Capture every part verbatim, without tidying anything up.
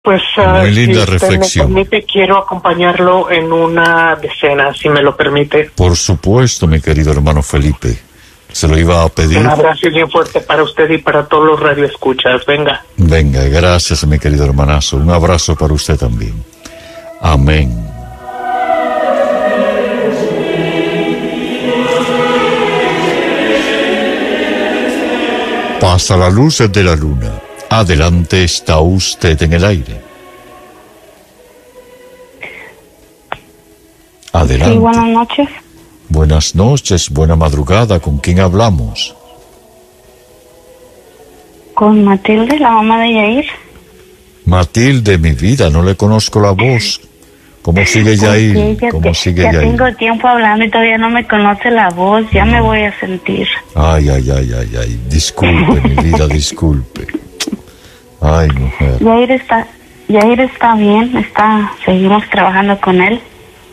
Pues, Muy uh, linda si usted reflexión. me permite, quiero acompañarlo en una decena, si me lo permite. Por supuesto, mi querido hermano Felipe. Se lo iba a pedir. Un abrazo bien fuerte para usted y para todos los radioescuchas. Venga. Venga, gracias, mi querido hermanazo. Un abrazo para usted también. Amén. Pasa la luz de la luna. Adelante, está usted en el aire. Adelante. Sí, buenas noches. Buenas noches, buena madrugada. ¿Con quién hablamos? Con Matilde, la mamá de Yair. Matilde, mi vida, no le conozco la voz. ¿Cómo sigue Yair? Sí, ya ¿Cómo te- sigue ya Yair? tengo tiempo hablando y todavía no me conoce la voz. Ya me voy a sentir. Ay, ay, ay, ay, ay. Disculpe, mi vida, disculpe. Ay, mujer. Yair está, Yair está bien, está, seguimos trabajando con él.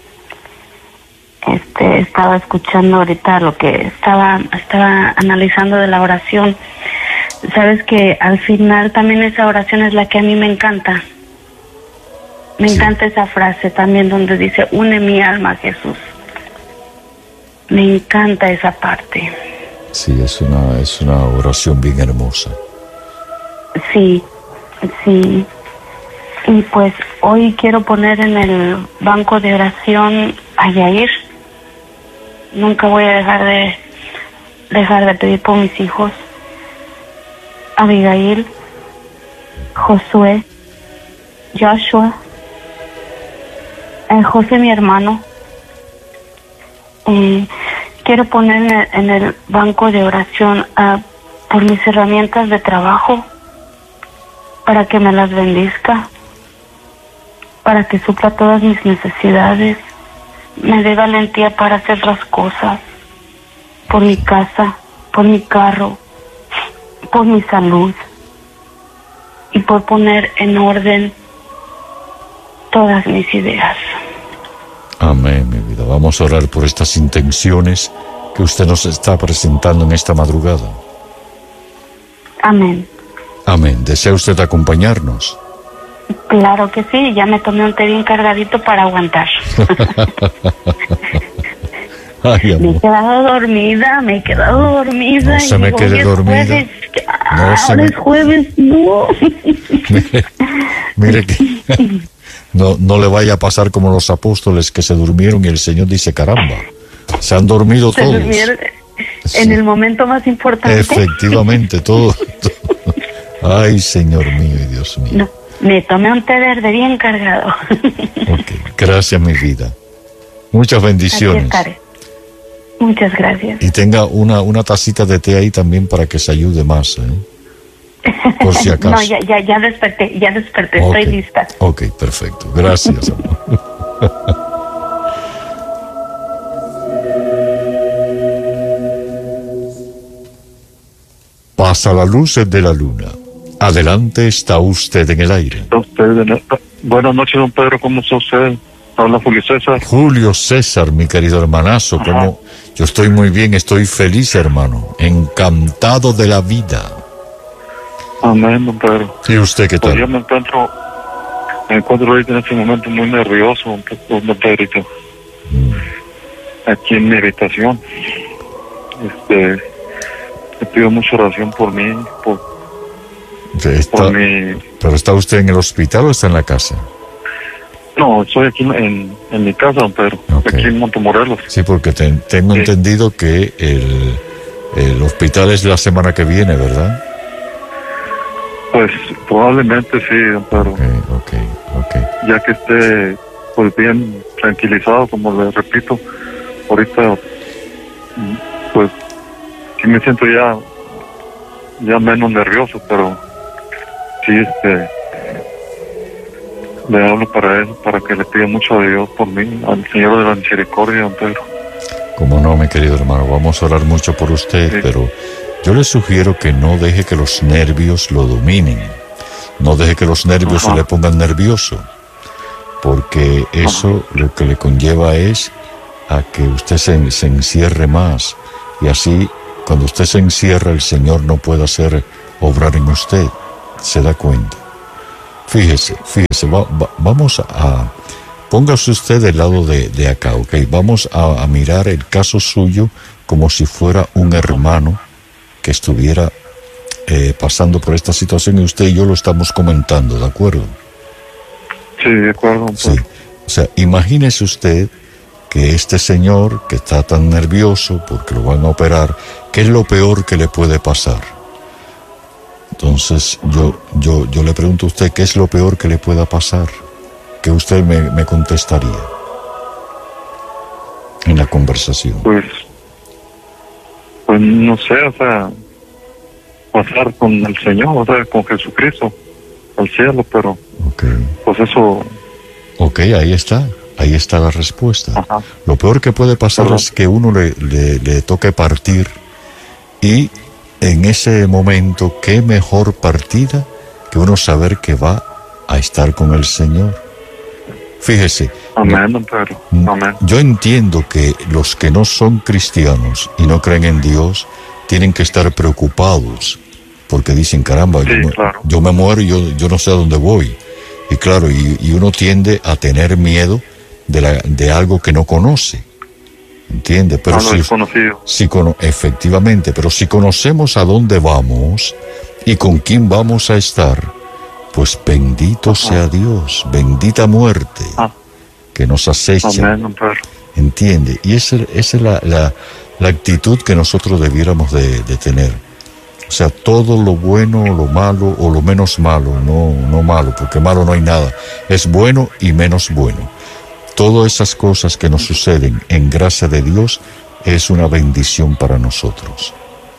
Este, estaba escuchando ahorita lo que estaba, estaba analizando de la oración. Sabes que al final también esa oración es la que a mí me encanta. Me Sí. encanta esa frase también donde dice, une mi alma a Jesús. Me encanta esa parte. Sí, es una, es una oración bien hermosa. Sí, sí. Y pues hoy quiero poner en el banco de oración a Yair. Nunca voy a dejar de dejar de pedir por mis hijos. Abigail, Josué, Joshua, eh, José mi hermano. Eh, quiero poner en el, en el banco de oración ah, por mis herramientas de trabajo, para que me las bendizca, para que supla todas mis necesidades, me dé valentía para hacer las cosas, por mi casa, por mi carro, por mi salud y por poner en orden todas mis ideas. Amén, mi vida. Vamos a orar por estas intenciones que usted nos está presentando en esta madrugada. Amén. Amén. ¿Desea usted acompañarnos? Claro que sí, ya me tomé un té bien cargadito para aguantar. Ay, Me he amor. quedado dormida, me he quedado dormida. No se y me digo, quede "Hoy es dormida. jueves, No ahora se me- es jueves, no. Mire, mire que no, no le vaya a pasar como los apóstoles que se durmieron y el Señor dice, caramba, se han dormido Se todos. durmieron Sí. en el momento más importante. Efectivamente, todo, todo. Ay, Señor mío y Dios mío. No, me tomé un té verde bien cargado. Ok, gracias, mi vida. Muchas Aquí bendiciones. estaré. Muchas gracias. Y tenga una, una tacita de té ahí también para que se ayude más, ¿eh? Por si acaso. No, ya, ya, ya desperté, ya desperté, Ok, estoy lista. Ok, perfecto. Gracias, amor. Pasa la luz de la luna. Adelante, está usted en el aire. Usted, buenas noches, don Pedro, ¿cómo está usted? Habla Julio César. Julio César, mi querido hermanazo, como yo estoy muy bien, estoy feliz, hermano, encantado de la vida. Amén, don Pedro. ¿Y usted qué Pues yo tal? me encuentro, me encuentro ahorita en este momento muy nervioso, don Pe- don Pedrito. Aquí en mi habitación. Este, le pido mucha oración por mí, por, Está- por mi... ¿Pero está usted en el hospital o está en la casa? No, estoy aquí en, en mi casa, don Pedro, Ok. aquí en Montemorelos. Sí, porque te- tengo Sí. entendido que el, el hospital es la semana que viene, ¿verdad? Pues probablemente sí, don Pedro. Ok, ok, ok. Ya que esté pues bien tranquilizado, como le repito, ahorita mm, pues sí me siento ya ya menos nervioso, pero sí este le hablo para eso, para que le pida mucho a Dios por mí, al Señor de la Misericordia, don Pedro. Como no, mi querido hermano, vamos a orar mucho por usted, Sí. pero yo le sugiero que no deje que los nervios lo dominen. No deje que los nervios Ajá. se le pongan nervioso, porque eso lo que le conlleva es a que usted se, se encierre más, y así, cuando usted se encierra, el Señor no puede hacer obrar en usted. ¿Se da cuenta? Fíjese, fíjese, va, va, vamos a... Póngase usted del lado de, de acá, ¿ok? Vamos a, a mirar el caso suyo como si fuera un hermano que estuviera eh, pasando por esta situación y usted y yo lo estamos comentando, ¿de acuerdo? Sí, de acuerdo. Pues. Sí, o sea, imagínese usted que este señor que está tan nervioso porque lo van a operar, ¿qué es lo peor que le puede pasar? Entonces, yo, yo, yo le pregunto a usted, ¿qué es lo peor que le pueda pasar? ¿Qué usted me, me contestaría en la conversación? Pues, pues no sé, o sea, pasar con el Señor, o sea, con Jesucristo al cielo, pero okay. Pues eso... Ok, ahí está, ahí está la respuesta. Ajá. Lo peor que puede pasar Ajá. es que uno le, le, le toque partir y en ese momento, qué mejor partida que uno saber que va a estar con el Señor. Fíjese, Amén, don Pedro. Amén. Yo entiendo que los que no son cristianos y no creen en Dios tienen que estar preocupados porque dicen, caramba, Sí, yo, me, claro. yo me muero y yo, yo no sé a dónde voy. Y claro, y, y uno tiende a tener miedo de, la, de algo que no conoce, ¿entiende? Pero A lo si, desconocido. si cono, efectivamente, pero si conocemos a dónde vamos y con quién vamos a estar, pues bendito Ajá. sea Dios, bendita muerte Ah. que nos acecha, Amén, don Pedro. ¿entiende? Y esa, esa es la, la, la actitud que nosotros debiéramos de, de tener. O sea, todo lo bueno, lo malo o lo menos malo, no, no malo, porque malo no hay nada, es bueno y menos bueno. Todas esas cosas que nos suceden en gracia de Dios es una bendición para nosotros,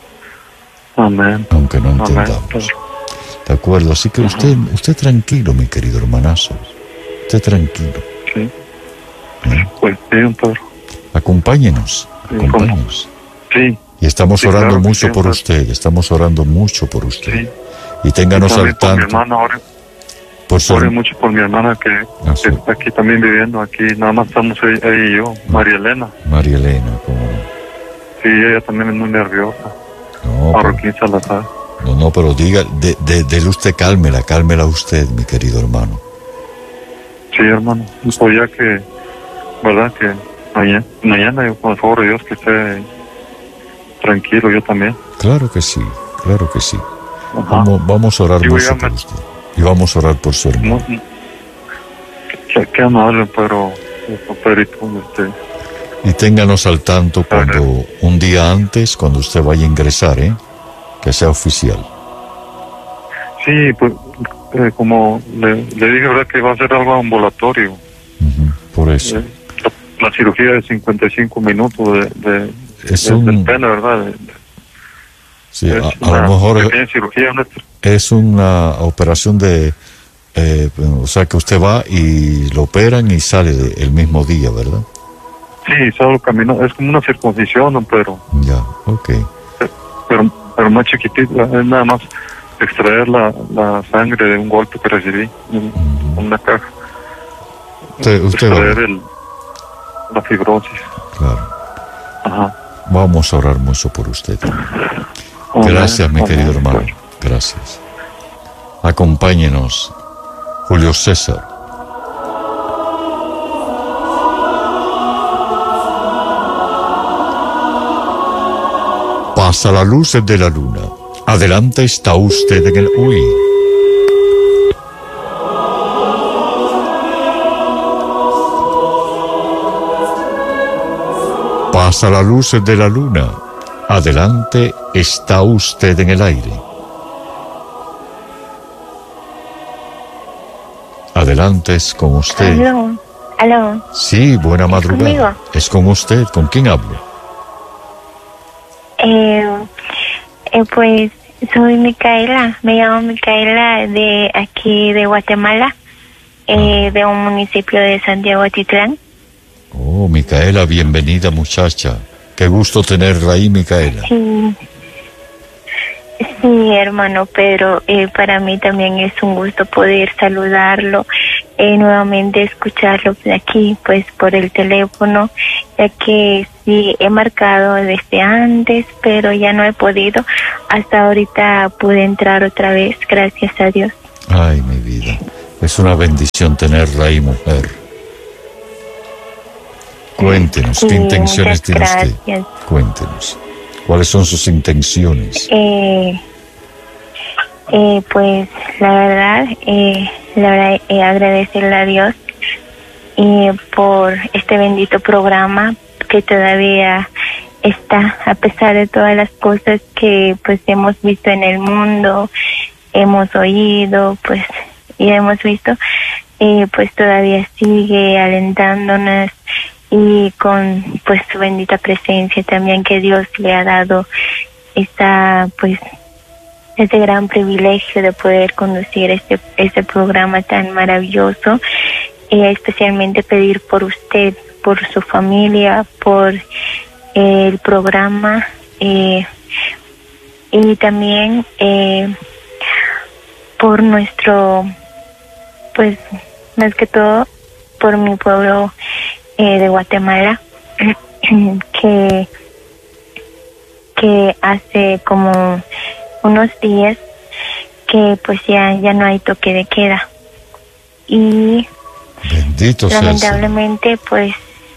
Amén. aunque no Amén. entendamos. ¿De acuerdo? Así que usted, usted tranquilo, mi querido hermanazo, usted tranquilo. Sí. ¿eh? Pues sí, don Pedro. Acompáñenos, Sí, acompáñenos. Sí. Y estamos Sí, orando claro que mucho sí, por pues. usted, estamos orando mucho por usted. Sí. Y ténganos También al por mi tanto. hermana, ore, Por su, ore mucho por mi hermana que, Ah, sí. que está aquí también viviendo. Aquí nada más estamos ella, ella y yo, María Elena. María Elena, como Sí, ella también es muy nerviosa. no, Marroquín Salazar. no, no, pero diga, de, de, dele usted cálmela, cálmela usted, mi querido hermano. Sí, hermano. Pues ya que, ¿verdad? Que mañana, mañana yo, con el favor de Dios, que esté tranquilo, yo también. Claro que sí, claro que sí. Ajá. Vamos, vamos a orar Digo, mucho ya por me- usted. Y vamos a orar por su hermano. No, qué, qué amable, pero, Pedrito, este, Y ténganos al tanto cuando, un día antes, cuando usted vaya a ingresar, ¿eh? Que sea oficial. sí, pues, eh, como le, le dije, ¿verdad? Que va a ser algo ambulatorio. Ujú, por eso. Eh, la, la cirugía de cincuenta y cinco minutos de, de, Es de- un- del pene, ¿verdad? De- de- Sí, es a, a una lo mejor pequeña cirugía, una- es una operación de... Eh, o sea, que usted va y lo operan y sale de- el mismo día, ¿verdad? sí, solo camino, es como una circuncisión, ¿no? pero, Ya, ok. pero, pero más chiquitita, es nada más extraer la, la sangre de un golpe que recibí en Ujú. una caja. Usted, usted va a extraer ver, el, la fibrosis. claro. Ajá. Vamos a orar mucho por usted. Gracias, mi Amén, querido amén, hermano. Pedro. Gracias. Acompáñenos, Julio César. Pasa la luz de la luna. Adelante está usted en el... Uy. Pasa la luz de la luna. Adelante está usted en el aire. Adelante es con usted. Aló, aló. Sí, buena madrugada. conmigo? Es con usted. ¿Con quién hablo? Eh, eh, pues soy Micaela, me llamo Micaela de aquí de Guatemala, eh, de un municipio de Santiago Atitlán. Oh, Micaela, bienvenida muchacha. Qué gusto tenerla ahí, Micaela. Sí, sí, hermano Pedro, eh, para mí también es un gusto poder saludarlo, eh, nuevamente escucharlo aquí, pues por el teléfono, ya que sí he marcado desde antes, pero ya no he podido. Hasta ahorita pude entrar otra vez, gracias a Dios. Ay, mi vida. Es una bendición tenerla ahí, mujer. Cuéntenos, Sí, ¿qué intenciones muchas tiene usted? gracias. Cuéntenos. ¿Cuáles son sus intenciones? Eh, eh, pues la verdad, eh, la verdad eh, agradecerle a Dios eh, por este bendito programa que todavía está, a pesar de todas las cosas que pues hemos visto en el mundo, hemos oído, pues y hemos visto, eh, pues todavía sigue alentándonos y con pues su bendita presencia también, que Dios le ha dado esta pues ese gran privilegio de poder conducir este este programa tan maravilloso, eh, especialmente pedir por usted, por su familia, por eh, el programa, eh, y también eh, por nuestro, pues más que todo por mi pueblo eh, de Guatemala, que que hace como unos días que pues ya ya no hay toque de queda y Bendito sea el lamentablemente pues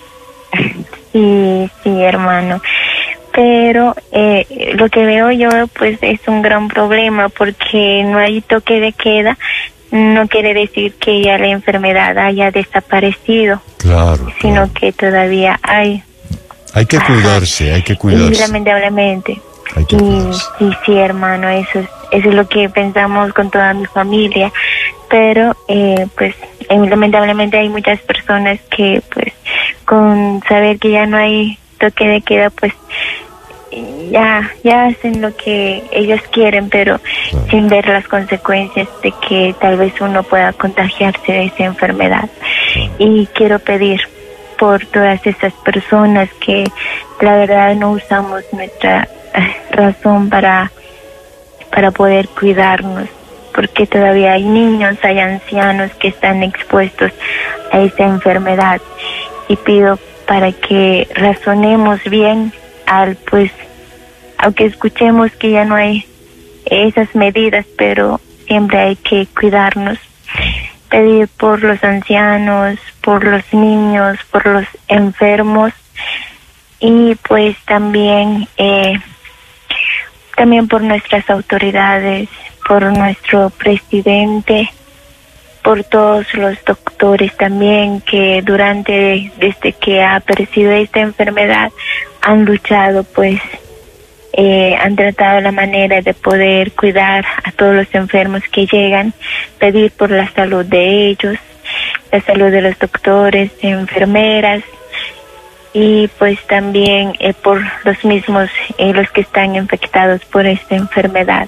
sí sí hermano, pero eh, lo que veo yo pues es un gran problema, porque no hay toque de queda no quiere decir que ya la enfermedad haya desaparecido. Claro, sino claro. que todavía hay. Hay que cuidarse, hay que Y cuidarse. lamentablemente. Hay que Y cuidarse. sí, sí, hermano, eso es, eso es lo que pensamos con toda mi familia. Pero, eh, pues, eh, lamentablemente hay muchas personas que, pues, con saber que ya no hay toque de queda, pues, ya, ya hacen lo que ellos quieren, pero Claro. sin ver las consecuencias de que tal vez uno pueda contagiarse de esa enfermedad. Claro. Y quiero pedir por todas esas personas que la verdad no usamos nuestra eh, razón para para poder cuidarnos, porque todavía hay niños, hay ancianos que están expuestos a esa enfermedad, y pido para que razonemos bien al pues aunque escuchemos que ya no hay esas medidas, pero siempre hay que cuidarnos. Pedir por los ancianos, por los niños, por los enfermos, y pues también eh, también por nuestras autoridades, por nuestro presidente, por todos los doctores también que durante desde que ha aparecido esta enfermedad han luchado, pues Eh, han tratado la manera de poder cuidar a todos los enfermos que llegan, pedir por la salud de ellos, la salud de los doctores, enfermeras, y pues también eh, por los mismos, eh, los que están infectados por esta enfermedad.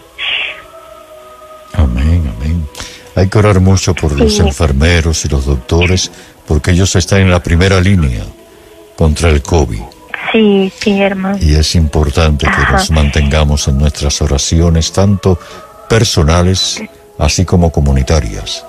Amén, amén. Hay que orar mucho por los Sí. enfermeros y los doctores, porque ellos están en la primera línea contra el COVID. Sí, sí, hermano. Y es importante que Ajá. nos mantengamos en nuestras oraciones, tanto personales así como comunitarias.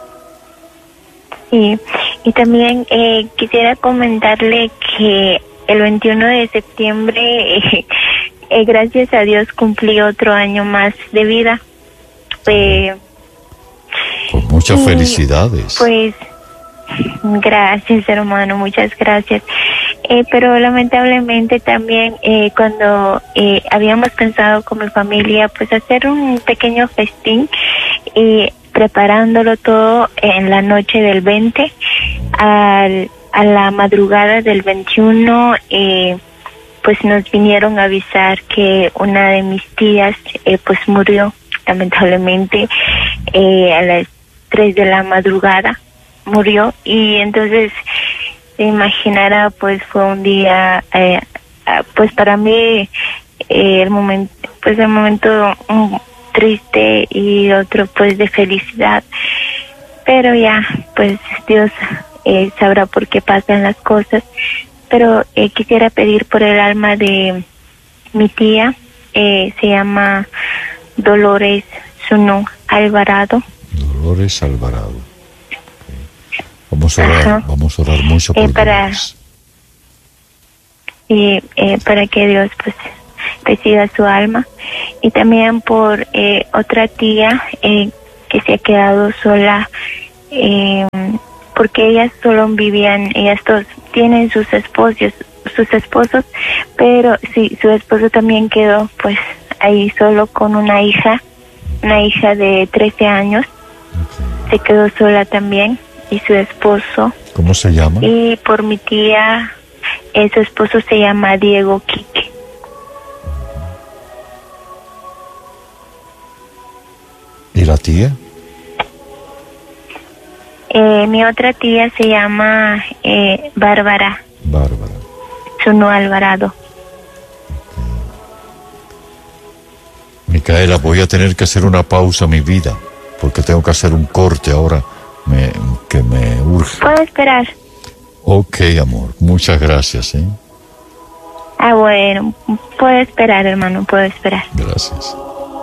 Sí, y también eh, quisiera comentarle que el veintiuno de septiembre, eh, eh, gracias a Dios, cumplí otro año más de vida. Eh, Pues muchas y, felicidades. Pues, gracias, hermano, muchas gracias. Eh, pero lamentablemente también eh, cuando eh, habíamos pensado con mi familia pues hacer un pequeño festín, y preparándolo todo en la noche del veinte, al, a la madrugada del veintiuno, eh, pues nos vinieron a avisar que una de mis tías eh, pues murió lamentablemente eh, a las tres de la madrugada murió. Y entonces se imaginará, pues fue un día eh, pues para mí eh, el momento pues el momento um, triste, y otro pues de felicidad, pero ya pues Dios eh, sabrá por qué pasan las cosas. Pero eh, quisiera pedir por el alma de mi tía, eh, se llama Dolores Zunú Alvarado. Dolores Alvarado. Vamos a orar, Ajá. vamos a orar mucho por Eh, para- Dolores. Y eh, para que Dios pues reciba su alma, y también por eh, otra tía eh, que se ha quedado sola eh, porque ellas solo vivían, ellas dos tienen sus esposos, sus esposos, pero sí, su esposo también quedó pues ahí solo con una hija, una hija de trece años, okay. Se quedó sola también, y su esposo. ¿Cómo se llama? Y por mi tía, eh, su esposo se llama Diego Quique. ¿Y la tía? Eh, mi otra tía se llama eh, Bárbara. Bárbara. Zuno Alvarado. Micaela, voy a tener que hacer una pausa en mi vida, porque tengo que hacer un corte ahora me, que me urge. ¿Puedo esperar? Ok, amor, muchas gracias, ¿eh? Ah, bueno, puedo esperar, hermano, puedo esperar. Gracias.